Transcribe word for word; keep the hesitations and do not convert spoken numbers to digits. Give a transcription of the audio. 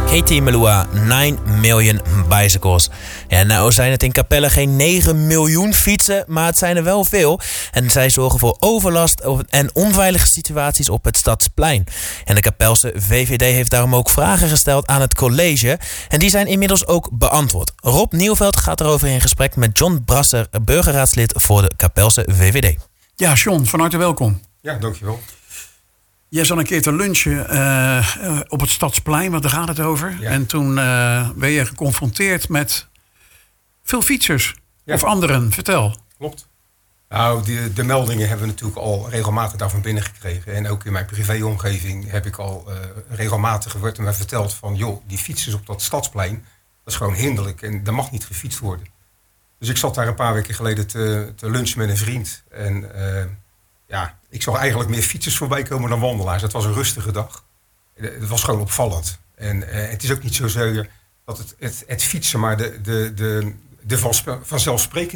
Katie Melua, nine million bicycles. Ja, nou zijn het in Capelle geen negen miljoen fietsen, maar het zijn er wel veel. En zij zorgen voor overlast en onveilige situaties op het Stadsplein. En de Capelse V V D heeft daarom ook vragen gesteld aan het college. En die zijn inmiddels ook beantwoord. Rob Nieuwveld gaat erover in gesprek met John Brasser, burgerraadslid voor de Capelse V V D. Ja, John, van harte welkom. Ja, dankjewel. Jij zat een keer te lunchen uh, op het Stadsplein, want daar gaat het over. Ja. En toen uh, ben je geconfronteerd met veel fietsers ja. of anderen. Vertel. Klopt. Nou, de, de meldingen hebben we natuurlijk al regelmatig daarvan binnengekregen. En ook in mijn privéomgeving heb ik al uh, regelmatig wordt me verteld van... joh, die fietsers op dat Stadsplein, dat is gewoon hinderlijk en daar mag niet gefietst worden. Dus ik zat daar een paar weken geleden te, te lunchen met een vriend. En uh, ja, ik zag eigenlijk meer fietsers voorbij komen dan wandelaars. Het was een rustige dag. Het was gewoon opvallend. En uh, het is ook niet zozeer dat het, het, het fietsen, maar de, de, de, de vanzelfsprekendheid